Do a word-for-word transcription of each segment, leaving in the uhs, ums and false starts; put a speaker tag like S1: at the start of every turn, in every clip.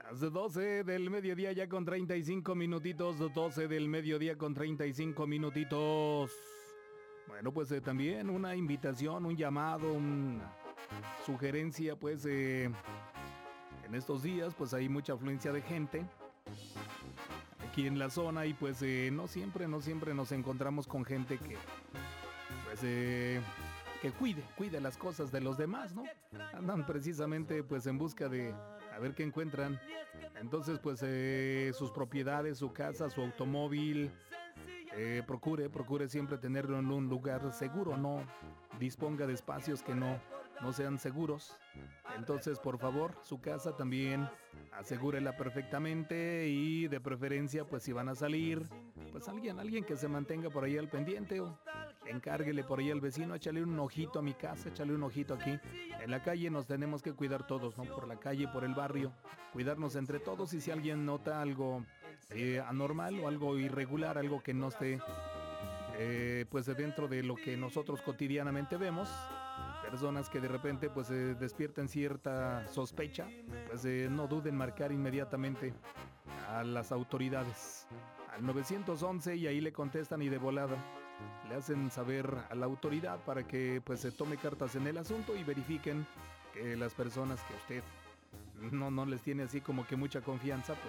S1: Las doce del mediodía ya con treinta y cinco minutitos, doce del mediodía con treinta y cinco minutitos. Bueno, pues eh, también una invitación, un llamado, una sugerencia, pues eh, en estos días pues hay mucha afluencia de gente aquí en la zona y pues eh, no siempre, no siempre nos encontramos con gente que pues eh, que cuide, cuide las cosas de los demás, ¿no? Andan precisamente pues en busca de a ver qué encuentran. Entonces pues eh, sus propiedades, su casa, su automóvil, eh, procure, procure siempre tenerlo en un lugar seguro, no disponga de espacios que no, no sean seguros. Entonces por favor, su casa también asegúrela perfectamente y de preferencia pues si van a salir, pues alguien, alguien que se mantenga por ahí al pendiente o encárguele por ahí al vecino, échale un ojito a mi casa, échale un ojito aquí. En la calle nos tenemos que cuidar todos, ¿no? Por la calle, por el barrio, cuidarnos entre todos y si alguien nota algo eh, anormal o algo irregular, algo que no esté eh, pues dentro de lo que nosotros cotidianamente vemos, personas que de repente pues eh, despierten cierta sospecha, pues eh, no duden en marcar inmediatamente a las autoridades, al nueve once y ahí le contestan y de volada le hacen saber a la autoridad para que pues se tome cartas en el asunto y verifiquen que las personas que usted no, no les tiene así como que mucha confianza, pues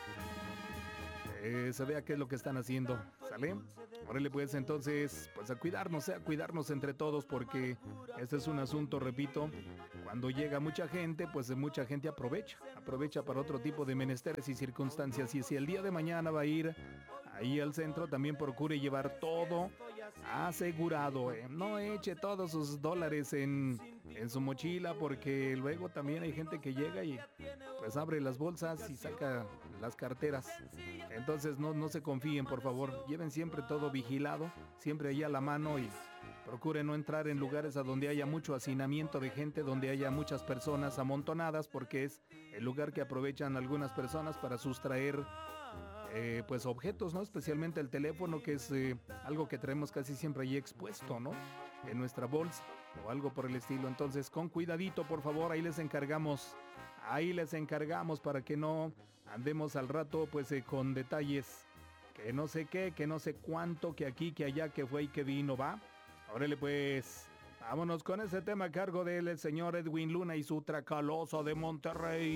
S1: eh, se vea qué es lo que están haciendo, ¿sale? Órale pues entonces, pues a cuidarnos, eh, a cuidarnos entre todos porque este es un asunto, repito, cuando llega mucha gente, pues mucha gente aprovecha, aprovecha para otro tipo de menesteres y circunstancias y si el día de mañana va a ir ahí al centro, también procure llevar todo asegurado, eh. No eche todos sus dólares en, en su mochila porque luego también hay gente que llega y pues abre las bolsas y saca las carteras. Entonces no, no se confíen, por favor, lleven siempre todo vigilado, siempre ahí a la mano y procure no entrar en lugares a donde haya mucho hacinamiento de gente, donde haya muchas personas amontonadas porque es el lugar que aprovechan algunas personas para sustraer Eh, pues objetos, ¿no? Especialmente el teléfono, que es eh, algo que traemos casi siempre ahí expuesto, ¿no? En nuestra bolsa o algo por el estilo. Entonces, con cuidadito, por favor, ahí les encargamos, ahí les encargamos para que no andemos al rato, pues, eh, con detalles, que no sé qué, que no sé cuánto, que aquí, que allá, que fue y que vino, ¿va? Órale, pues, vámonos con ese tema a cargo del señor Edwin Luna y su Tracaloso de Monterrey.